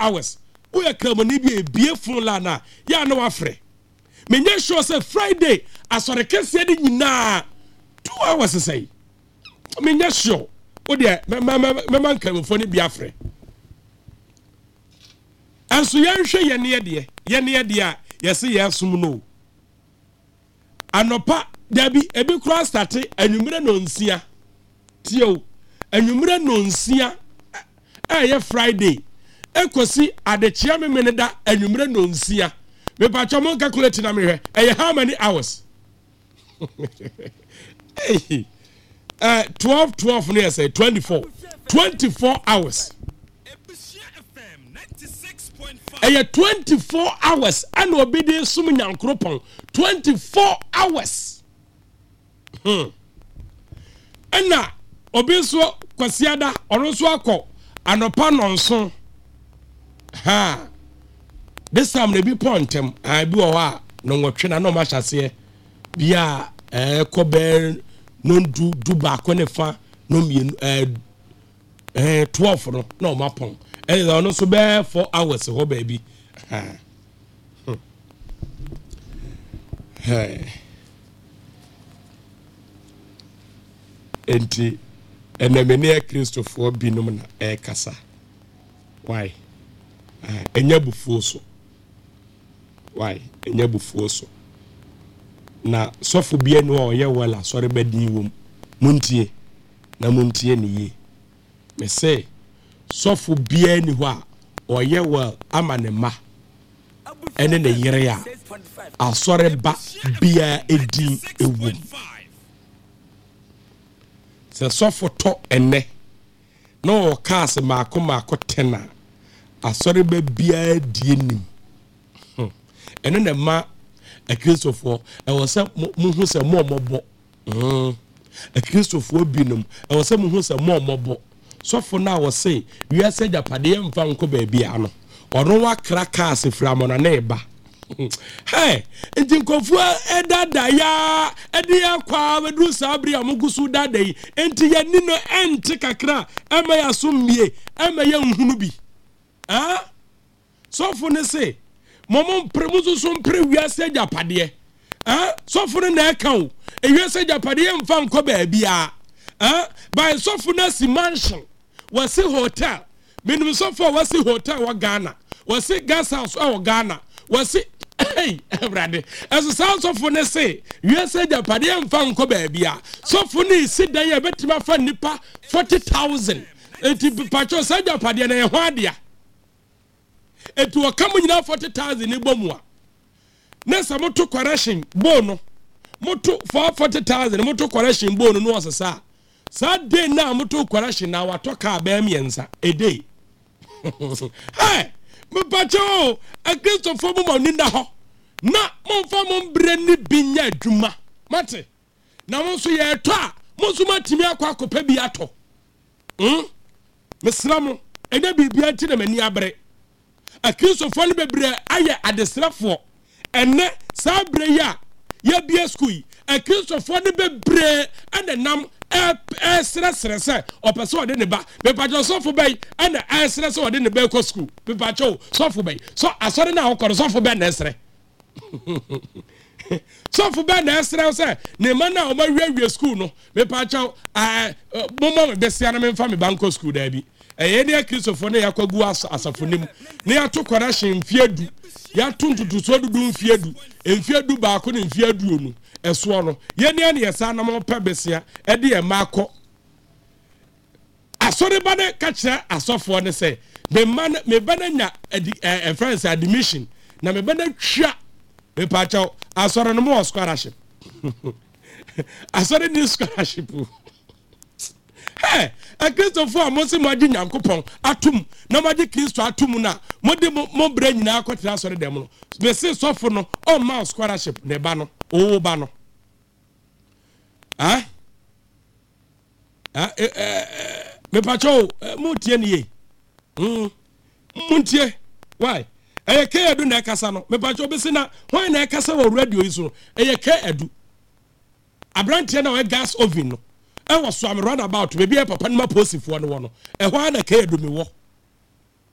hours we kramoni bi ebie phone la na ya na wafre menye sure say Friday asore kese de nyina 2 hours say menye sure o de me kramofo ni bi afre anso yanhwe yene de a yesi yesum no anopa dabi ebi cross start anwumre no nsia tio anwumre no nsia Friday ekosi adechia me da anwumre no nsia me pa chomo calculate na me hwe how many hours 12 no say 24 hours 24 hours and obedi sum nyankropon 24 hours Ena obi so kwasiada ono so akọ anopa nonso ha this time na bi pontem bi o ha no nwotwe na no ma hyase bia ko be no du ba ko ne fa no mienu 12 no no ma pon ono so be 4 hours ho baby ha enti enemene Christopher binum na kasa why enya bufuo so why enya bufuo so na sofo bia ni o ye wala sori badin wom muntie na muntie ni ye me say sofo bia ni ho a o ye wel amane ma ene ne yire ya asori ba bia edin ewom se sofo to ene no cars mako tena asori ba bia die nim ene ne ma a Christopher e wo se muhu se momobo a Christopher binum e wo se muhu se momobo sofo na wo se wi ase japade mfa nko ba bia no ono wa kra cars framona na eba hey enti nkofu edada ya edi akwa wedru sabri amugusu dada yi enti ya nino enti kakra ema ya sommie ema ya nhunu bi sofo ne se momon premuzo so mpre wiase japade sofo ne na eka e wiase japade mfa nko ba bia by sofo na si mansion wasi hotel minimum sofo wasi hotel wa Ghana wasi gas house wa Ghana wasi hey brother as sounds of one say you say japade mfa nko ba bia sofo ni sidan ya betima fa nipa 40,000 enti pacho say japade na ye ho adea enti wakamu nyina 40,000 ni bomwa nesa moto correction bono moto for 40,000 moto correction bono no osesa sa day na moto correction na watoka ba miensa a day hey me pacho a Christopher mo ni na ho na monfa mon bre ni binya adwuma mate na monso ye to a monso matimi akwa akopa bi ato mesramo enya bibia ti na mani abre a Christopher ni bebre aye adesrafo enne sa bre ya bia school a Christopher ni bebre ene nam sere opese ode ne ba me pacho sofo bay ene sere se ode ne ba ko school me pacho sofo bay so asore na okoro sofo bay na sere sofo bay na sere se ne ma na o ma wiawie school no me pacho momo be sia na me fa me banko school da bi eye ne Christopher ne yakwagu asafonim ne yato correction mfiedu ya tuntutu so dudu mfiedu ba ko ne mfiedu onu eso no ye ne ne yesa na mo pa besia e de e mako asore ba ne ka kire asofo ne se me bana nya friends admission na me bana twa me pa cha asore no mo scholarship asore ni scholarship hey a Christopher mo se mo agi nyankopon atum na mo agi Kristo atum na mo de mo bra nyina akotra asore dem no me se sofo no o ma scholarship ne ba no o ba no me pacho mutie ni ye muntie why ke edu na kasa no me pacho be se na why na kasa wo radio yi so ke edu abrantie na we gas oven no was so am run about maybe papa no posifo no wo no why na ke edu me wo